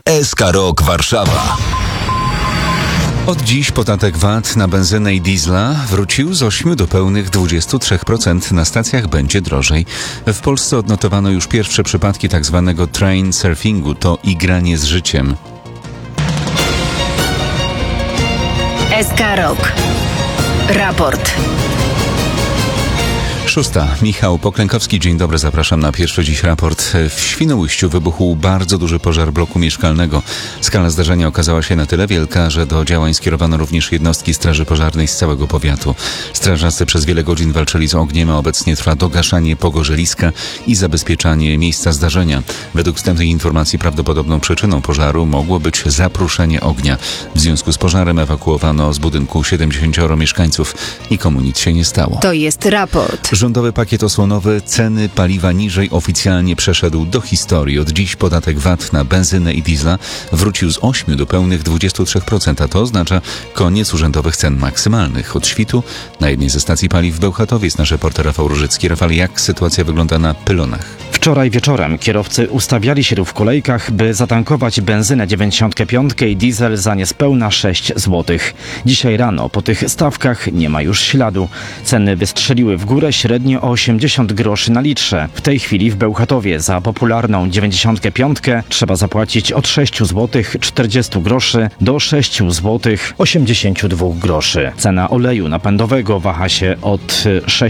SK Rok Warszawa. Od dziś podatek VAT na benzynę i diesla wrócił z 8 do pełnych 23%. Na stacjach będzie drożej. W Polsce odnotowano już pierwsze przypadki tzw. train surfingu, to igranie z życiem. SK Rok. Raport. 6. Michał Poklękowski, dzień dobry, zapraszam na pierwszy dziś raport. W Świnoujściu wybuchł bardzo duży pożar bloku mieszkalnego. Skala zdarzenia okazała się na tyle wielka, że do działań skierowano również jednostki Straży Pożarnej z całego powiatu. Strażacy przez wiele godzin walczyli z ogniem, a obecnie trwa dogaszanie pogorzeliska i zabezpieczanie miejsca zdarzenia. Według wstępnych informacji prawdopodobną przyczyną pożaru mogło być zapruszenie ognia. W związku z pożarem ewakuowano z budynku 70 mieszkańców. Nikomu nic się nie stało. To jest raport. Rządowy pakiet osłonowy ceny paliwa niżej oficjalnie przeszedł do historii. Od dziś podatek VAT na benzynę i diesla wrócił z 8 do pełnych 23%, a to oznacza koniec urzędowych cen maksymalnych. Od świtu na jednej ze stacji paliw w Bełchatowie jest nasz reporter Rafał Różycki. Rafał, jak sytuacja wygląda na pylonach? Wczoraj wieczorem kierowcy ustawiali się w kolejkach, by zatankować benzynę 95 i diesel za niespełna 6 zł. Dzisiaj rano po tych stawkach nie ma już śladu. Ceny wystrzeliły w górę średnio o 80 groszy na litrze. W tej chwili w Bełchatowie za popularną 95 trzeba zapłacić od 6 zł 40 groszy do 6 zł 82 groszy. Cena oleju napędowego waha się od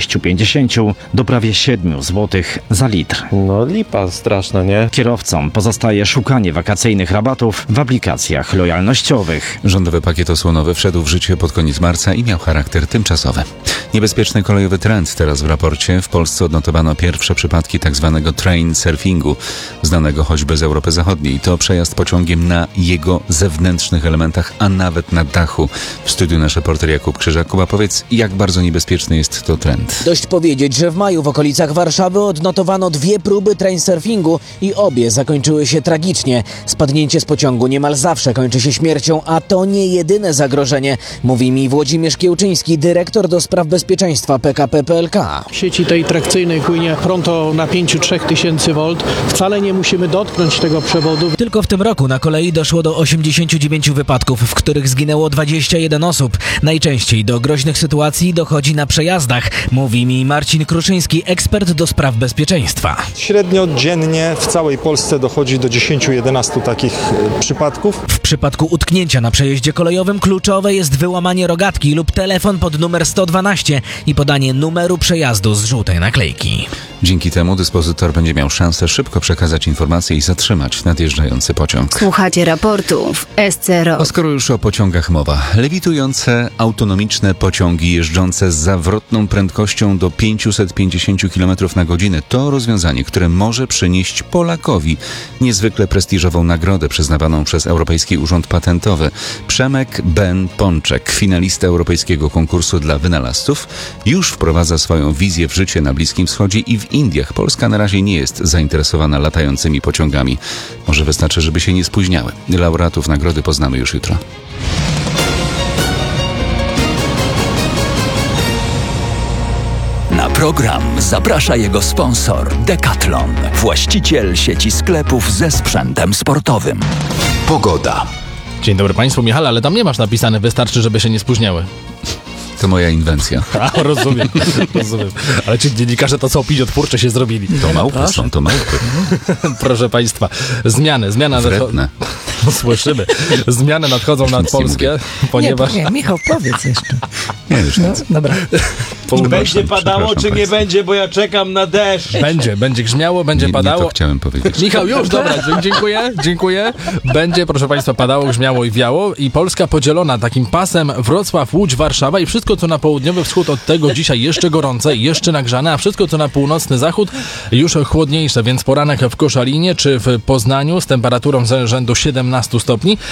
6,50 do prawie 7 zł za litr. No lipa straszna, nie? Kierowcom pozostaje szukanie wakacyjnych rabatów w aplikacjach lojalnościowych. Rządowy pakiet osłonowy wszedł w życie pod koniec marca i miał charakter tymczasowy. Niebezpieczny kolejowy trend teraz w raporcie. W Polsce odnotowano pierwsze przypadki tzw. train surfingu, znanego choćby z Europy Zachodniej. To przejazd pociągiem na jego zewnętrznych elementach, a nawet na dachu. W studiu nasz reporter Jakub Krzyżak. Kuba, powiedz, jak bardzo niebezpieczny jest to trend? Dość powiedzieć, że w maju w okolicach Warszawy odnotowano 2 próby train surfingu i obie zakończyły się tragicznie. Spadnięcie z pociągu niemal zawsze kończy się śmiercią, a to nie jedyne zagrożenie, mówi mi Włodzimierz Kiełczyński, dyrektor do spraw bezpieczeństwa PKP PLK. W sieci tej trakcyjnej płynie prąd o napięciu 3000 V. Wcale nie musimy dotknąć tego przewodu. Tylko w tym roku na kolei doszło do 89 wypadków, w których zginęło 21 osób. Najczęściej do groźnych sytuacji dochodzi na przejazdach, mówi mi Marcin Kruszyński, ekspert do spraw bezpieczeństwa. Średnio dziennie w całej Polsce dochodzi do 10-11 takich przypadków. W przypadku utknięcia na przejeździe kolejowym kluczowe jest wyłamanie rogatki lub telefon pod numer 112 i podanie numeru przejazdu z żółtej naklejki. Dzięki temu dyspozytor będzie miał szansę szybko przekazać informacje i zatrzymać nadjeżdżający pociąg. Słuchacie raportu w SC Rok. A skoro już o pociągach mowa, lewitujące, autonomiczne pociągi jeżdżące z zawrotną prędkością do 550 km na godzinę to rozwiązanie, które może przynieść Polakowi niezwykle prestiżową nagrodę przyznawaną przez Europejski Urząd Patentowy. Przemek Ben Pączek, finalista europejskiego konkursu dla wynalazców, już wprowadza swoją wizję w życie na Bliskim Wschodzie i w Indiach. Polska na razie nie jest zainteresowana latającymi pociągami. Może wystarczy, żeby się nie spóźniały. Laureatów nagrody poznamy już jutro. Na program zaprasza jego sponsor Decathlon, właściciel sieci sklepów ze sprzętem sportowym. Pogoda. Dzień dobry Państwu, Michale, ale tam nie masz napisane, wystarczy, żeby się nie spóźniały. To moja inwencja. A, rozumiem. Ale ci dziennikarze to co opiniotwórcze się zrobili. To małpy są, to małpy. Proszę Państwa, zmiana. Wredne. Słyszymy. Zmiany nadchodzą nad Polskę, ponieważ... Nie, Michał, powiedz jeszcze. Nie, już nic. Dobra. Będzie padało, czy nie będzie, bo ja czekam na deszcz. Będzie grzmiało, będzie padało. Nie to chciałem powiedzieć. Michał, już, dobra, dziękuję. Będzie, proszę Państwa, padało, grzmiało i wiało i Polska podzielona takim pasem Wrocław, Łódź, Warszawa i wszystko, co na południowy wschód od tego dzisiaj jeszcze gorące, jeszcze nagrzane, a wszystko, co na północny zachód już chłodniejsze, więc poranek w Koszalinie czy w Poznaniu z temperaturą z rzędu 17 stopni,